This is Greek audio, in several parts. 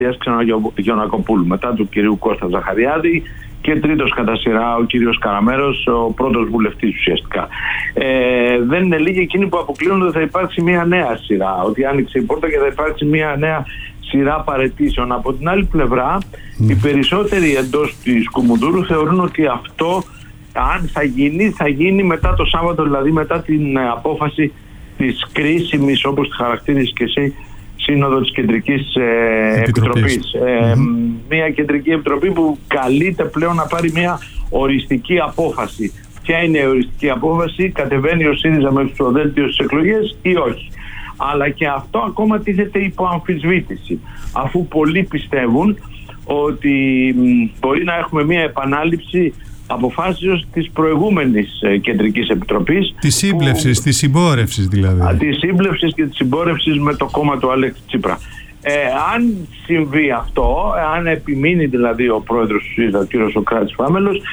Γιονακοπούλου, μετά του κυρίου Κώστα Ζαχαριάδη, και τρίτος κατά σειρά ο κύριος Καραμέρος, ο πρώτος βουλευτής ουσιαστικά. Δεν είναι λίγοι εκείνοι που αποκλείονται ότι θα υπάρξει μια νέα σειρά, ότι άνοιξε η πόρτα και θα υπάρξει μια νέα σειρά παραιτήσεων. Από την άλλη πλευρά, οι περισσότεροι εντός της Κουμουνδούρου θεωρούν ότι αυτό, αν θα γίνει μετά το Σάββατο, δηλαδή μετά την απόφαση της κρίσιμης, όπως τη χαρακτήρισες και εσύ, Σύνοδο της Κεντρικής Επιτροπής. Μια Κεντρική Επιτροπή που καλείται πλέον να πάρει μια οριστική απόφαση. Ποια είναι η οριστική απόφαση? Κατεβαίνει ο ΣΥΡΙΖΑ με ψηφοδέλτιο στις εκλογές ή όχι? Αλλά και αυτό ακόμα τίθεται υπό αμφισβήτηση, αφού πολλοί πιστεύουν ότι μπορεί να έχουμε μια επανάληψη αποφάσεως της προηγούμενης Κεντρικής Επιτροπής. Της σύμπλευσης, της συμπόρευσης δηλαδή. Της σύμπλευσης και της συμπόρευσης με το κόμμα του Αλέξη Τσίπρα. Αν συμβεί αυτό, αν επιμείνει δηλαδή ο πρόεδρος του ΣΥΡΙΖΑ, ο κ. Σωκράτης Φάμελος,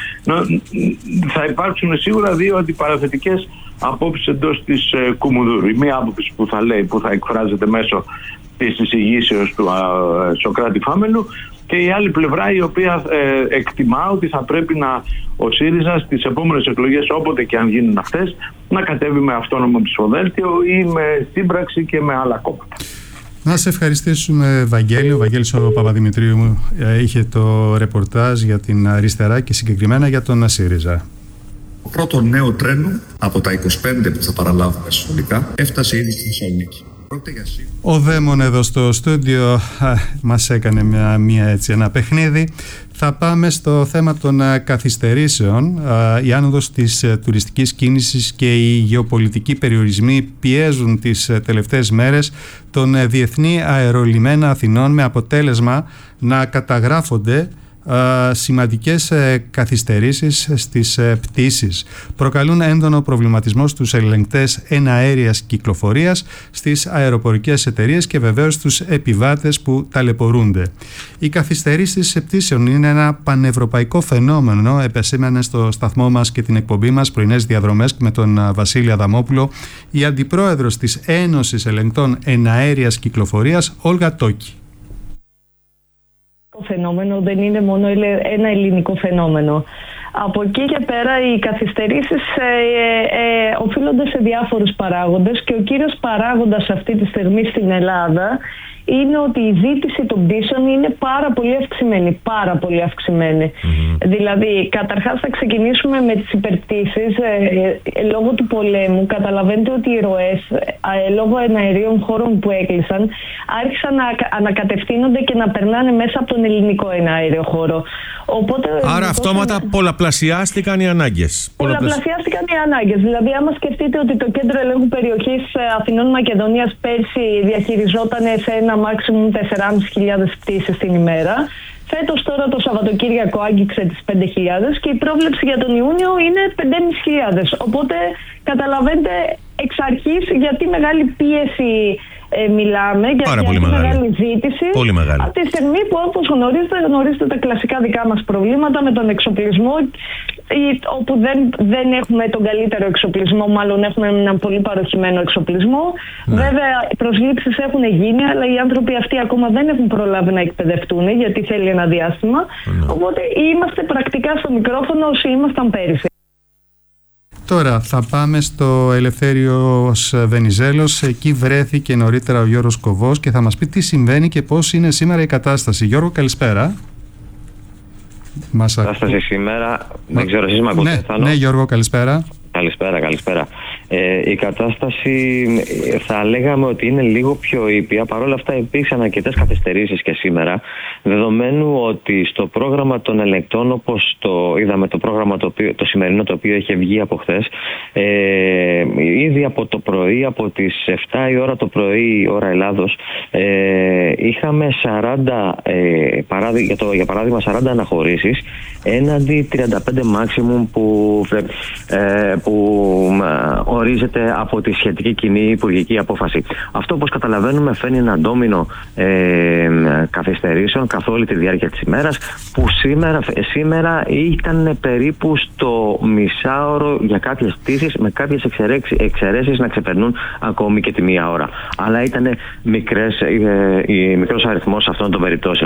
θα υπάρξουν σίγουρα δύο αντιπαραθετικές απόψεις εντός της Κουμουνδούρου. Η μία άποψη που θα λέει, που θα εκφράζεται μέσω της εισηγήσεως του Σωκράτη Φάμελου, και η άλλη πλευρά η οποία εκτιμά ότι θα πρέπει ο ΣΥΡΙΖΑ στις επόμενες εκλογές, όποτε και αν γίνουν αυτές, να κατέβει με αυτόνομο ψηφοδέλτιο ή με σύμπραξη και με άλλα κόμματα. Να σε ευχαριστήσουμε, Βαγγέλη. Ο Βαγγέλης ο Παπαδημητρίου είχε το ρεπορτάζ για την αριστερά και συγκεκριμένα για τον ΣΥΡΙΖΑ. Το πρώτο νέο τρένο από τα 25 που θα παραλάβουμε συνολικά έφτασε ήδη στη Θεσσαλονίκη. Ο Δαίμον εδώ στο στούντιο μας έκανε ένα παιχνίδι. Θα πάμε στο θέμα των καθυστερήσεων. Η άνοδος της τουριστικής κίνησης και οι γεωπολιτικοί περιορισμοί πιέζουν τις τελευταίες μέρες τον διεθνή αερολιμένα Αθηνών, με αποτέλεσμα να καταγράφονται σημαντικές καθυστερήσεις στις πτήσεις. Προκαλούν έντονο προβληματισμό στους ελεγκτές εναέριας κυκλοφορίας, στις αεροπορικές εταιρείες και βεβαίως στους επιβάτες που ταλαιπωρούνται. Οι καθυστερήσεις πτήσεων είναι ένα πανευρωπαϊκό φαινόμενο, επεσήμανε στο σταθμό μας και την εκπομπή μας Πρωινές Διαδρομές με τον Βασίλη Αδαμόπουλο η Αντιπρόεδρος της Ένωσης Ελεγκτών Εναέριας Κυκλοφορίας, Όλγα Τόκη. Φαινόμενο δεν είναι μόνο ένα ελληνικό φαινόμενο. Από εκεί και πέρα οι καθυστερήσεις οφείλονται σε διάφορους παράγοντες, και ο κύριος παράγοντας αυτή τη στιγμή στην Ελλάδα είναι ότι η ζήτηση των πτήσεων είναι πάρα πολύ αυξημένη. Δηλαδή, καταρχάς θα ξεκινήσουμε με τις υπερπτήσεις. Λόγω του πολέμου καταλαβαίνετε ότι οι ροές λόγω εναερίων χώρων που έκλεισαν άρχισαν να ανακατευθύνονται και να περνάνε μέσα από τον ελληνικό εναέριο χώρο. Οπότε, άρα αυτόματα πολλαπλασιάστηκαν οι ανάγκες. Δηλαδή, άμα σκεφτείτε ότι το Κέντρο Ελέγχου Περιοχής Αθηνών Μακεδονίας πέρσι διαχειριζόταν σε ένα maximum 4.500 πτήσεις την ημέρα, φέτος τώρα το Σαββατοκύριακο άγγιξε τις 5.000 και η πρόβλεψη για τον Ιούνιο είναι 5.500. Οπότε καταλαβαίνετε εξ αρχής γιατί μεγάλη πίεση μιλάμε, γιατί έχει μεγάλη ζήτηση. Πολύ μεγάλη. Από τη στιγμή που, όπως γνωρίζετε τα κλασικά δικά μας προβλήματα με τον εξοπλισμό, όπου δεν έχουμε τον καλύτερο εξοπλισμό, μάλλον έχουμε έναν πολύ παροχημένο εξοπλισμό. Βέβαια, οι προσλήψεις έχουν γίνει, αλλά οι άνθρωποι αυτοί ακόμα δεν έχουν προλάβει να εκπαιδευτούν, γιατί θέλει ένα διάστημα. Οπότε είμαστε πρακτικά στο μικρόφωνο όσοι ήμασταν πέρυσι. Τώρα θα πάμε στο Ελευθέριος Βενιζέλος. Εκεί βρέθηκε νωρίτερα ο Γιώργος Κοβός και θα μας πει τι συμβαίνει και πώς είναι σήμερα η κατάσταση. Γιώργο, καλησπέρα. Κατάσταση σήμερα, δεν ξέρω εσείς με ακούτε. Ναι, Γιώργο, καλησπέρα. Καλησπέρα. Η κατάσταση θα λέγαμε ότι είναι λίγο πιο ήπια. Παρ' όλα αυτά υπήρξαν αρκετές καθυστερήσεις και σήμερα, δεδομένου ότι στο πρόγραμμα των ελεγκτών, όπως το είδαμε το πρόγραμμα το σημερινό, το οποίο είχε βγει από χθες, ήδη από το πρωί, από τις 7 η ώρα το πρωί, ώρα Ελλάδος, είχαμε 40, για παράδειγμα 40 αναχωρήσεις έναντι 35 maximum που ορίζεται από τη σχετική κοινή υπουργική απόφαση. Αυτό, όπως καταλαβαίνουμε, φαίνει ένα ντόμινο καθυστερήσεων καθ' όλη τη διάρκεια της ημέρας, που σήμερα ήταν περίπου στο μισάωρο για κάποιες πτήσεις, με κάποιες εξαιρέσεις να ξεπερνούν ακόμη και τη μία ώρα. Αλλά ήταν μικρός αριθμός αυτών των περιπτώσεων.